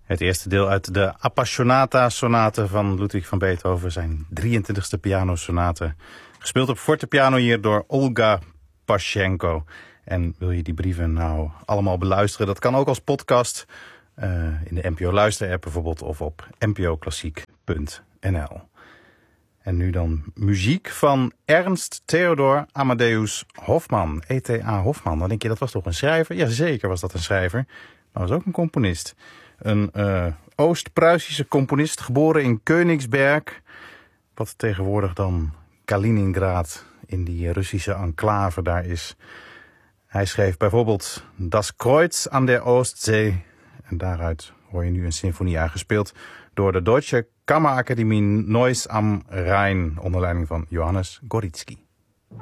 Het eerste deel uit de Appassionata-sonate van Ludwig van Beethoven, zijn 23e pianosonate. Gespeeld op fortepiano hier door Olga Pasjenko. En wil je die brieven nou allemaal beluisteren? Dat kan ook als podcast in de NPO Luister-app bijvoorbeeld of op npoklassiek.nl. En nu dan muziek van Ernst Theodor Amadeus Hoffmann. E.T.A. Hoffmann. Dan denk je, dat was toch een schrijver? Jazeker was dat een schrijver. Maar was ook een componist. Een Oost-Pruisische componist, geboren in Königsberg. Wat tegenwoordig dan Kaliningrad in die Russische enclave daar is. Hij schreef bijvoorbeeld Das Kreuz an der Ostsee. En daaruit hoor je nu een symfonie aangespeeld door de Deutsche Kammerakademie Neuss am Rhein onder leiding van Johannes Gorizki.